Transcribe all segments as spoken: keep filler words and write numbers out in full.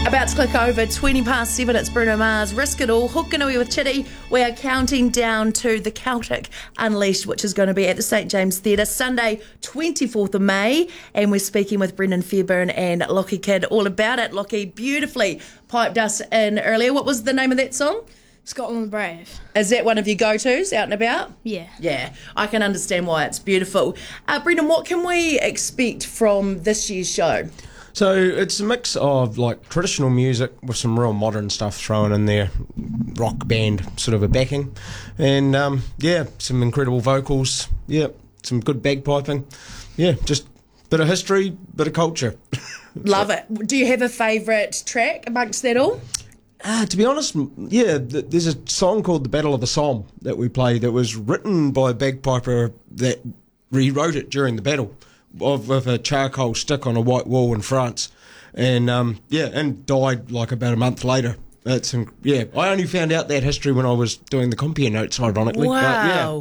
About to click over, twenty past seven, it's Bruno Mars, Risk It All, Hokanui with Chitty. We are counting down to the Celtic Unleashed, which is going to be at the Saint James Theatre Sunday, twenty-fourth of May. And we're speaking with Brendan Fairburn and Lockie Kidd all about it. Lockie beautifully piped us in earlier. What was the name of that song? Scotland Brave. Is that one of your go-tos out and about? Yeah. Yeah, I can understand why it's beautiful. Uh, Brendan, what can we expect from this year's show? So it's a mix of like traditional music with some real modern stuff thrown in there, rock band sort of a backing, and um, yeah, some incredible vocals, yeah, some good bagpiping, yeah, just a bit of history, bit of culture. Love it. Do you have a favourite track amongst that all? Ah, to be honest, yeah, th- there's a song called The Battle of the Somme that we play that was written by a bagpiper that rewrote it during the battle. Of, of a charcoal stick on a white wall in France, and um, yeah, and died like about a month later. That's yeah. I only found out that history when I was doing the compere notes, ironically. Wow. But, yeah.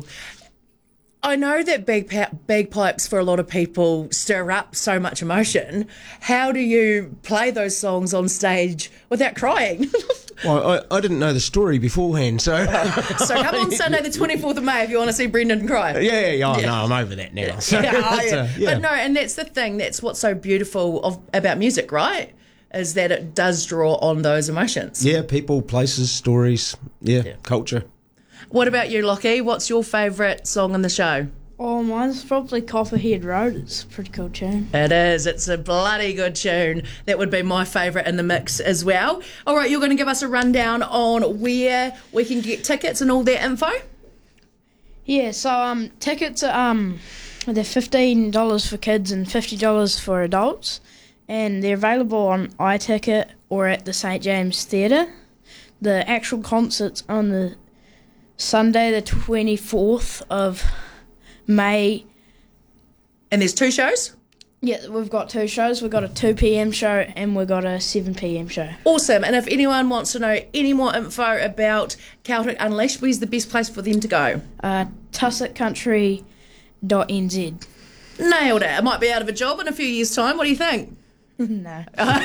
I know that bagpa- bagpipes for a lot of people stir up so much emotion. How do you play those songs on stage without crying? Well, I, I didn't know the story beforehand, so... So come on Sunday the twenty-fourth of May if you want to see Brendan cry. Yeah, yeah, yeah. Oh, yeah. No, I'm over that now. So yeah, oh, yeah. uh, yeah. But no, and that's the thing. That's what's so beautiful of, about music, right? Is that it does draw on those emotions. Yeah, people, places, stories, yeah, yeah. culture. What about you, Lockie? What's your favourite song on the show? Oh, mine's probably Copperhead Road. It's a pretty cool tune. It is. It's a bloody good tune. That would be my favourite in the mix as well. All right, you're going to give us a rundown on where we can get tickets and all that info? Yeah, so um, tickets are um, they're fifteen dollars for kids and fifty dollars for adults, and they're available on iTicket or at the Saint James Theatre. The actual concert's on the Sunday, the twenty-fourth of May. And there's two shows? Yeah, we've got two shows. We've got a two p.m. show and we've got a seven p.m. show. Awesome. And if anyone wants to know any more info about Celtic Unleashed, where's the best place for them to go? Uh, tussock country dot n z. Nailed it. I might be out of a job in a few years' time. What do you think? No.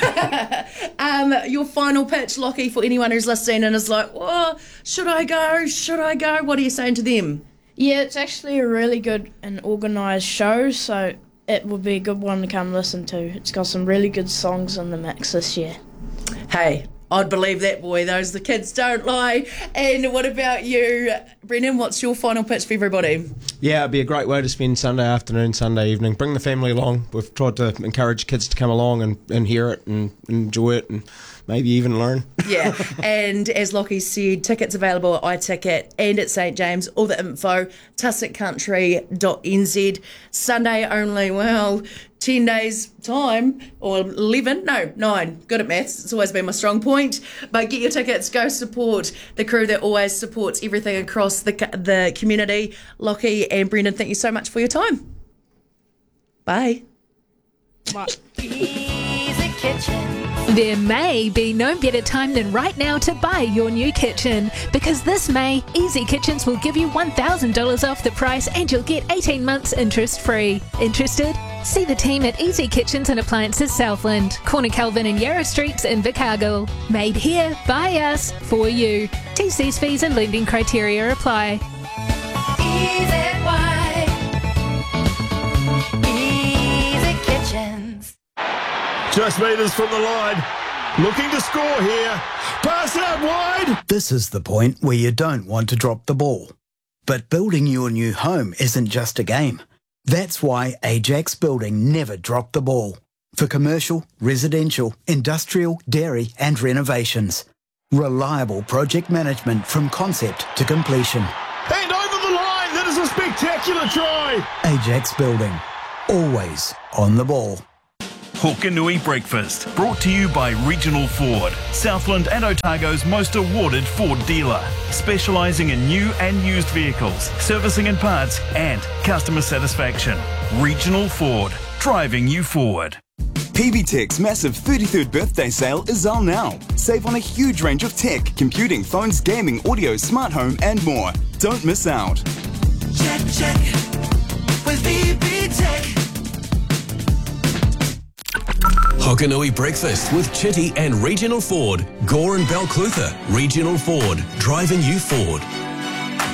um, your final pitch, Lockie, for anyone who's listening and is like, oh, should I go? Should I go? What are you saying to them? Yeah, it's actually a really good and organised show, so it would be a good one to come listen to. It's got some really good songs in the mix this year. Hey, I'd believe that, boy. Those the kids don't lie. And what about you, Brendan? What's your final pitch for everybody? Yeah, it'd be a great way to spend Sunday afternoon, Sunday evening. Bring the family along. We've tried to encourage kids to come along and, and hear it and enjoy it and maybe even learn. Yeah, and as Lockie said, tickets available at iTicket and at Saint James. All the info, tussock country dot n z. Sunday only, well, ten days time, or eleven, no, nine. Good at maths, it's always been my strong point. But get your tickets, go support the crew that always supports everything across the the community. Lockie and Brendan, thank you so much for your time. Bye. Bye. Easy Kitchen. There may be no better time than right now to buy your new kitchen, because this May, Easy Kitchens will give you one thousand dollars off the price and you'll get eighteen months interest free. Interested? See the team at Easy Kitchens and Appliances Southland, Corner Calvin and Yarra Streets in Invercargill. Made here, by us, for you. T Cs fees and lending criteria apply. Easy Kitchens. Just meters from the line. Looking to score here. Pass out wide. This is the point where you don't want to drop the ball. But building your new home isn't just a game. That's why Ajax Building never dropped the ball. For commercial, residential, industrial, dairy and renovations. Reliable project management from concept to completion. And over the line. That is a spectacular try. Ajax Building. Always on the ball. Hokanui Breakfast, brought to you by Regional Ford, Southland and Otago's most awarded Ford dealer, specialising in new and used vehicles, servicing and parts, and customer satisfaction. Regional Ford, driving you forward. P B Tech's massive thirty-third birthday sale is on now. Save on a huge range of tech, computing, phones, gaming, audio, smart home, and more. Don't miss out. Check, check with P B Tech. Hokanui Breakfast with Chitty and Regional Ford. Gore and Balclutha, Regional Ford, driving you forward.